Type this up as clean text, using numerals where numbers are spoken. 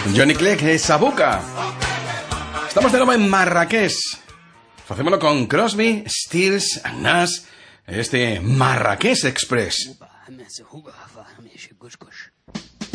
Johnny Clegg, Sabuca. Estamos de nuevo en Marrakech. Hacémoslo con Crosby, Stills and Nash. Este Marrakech Express.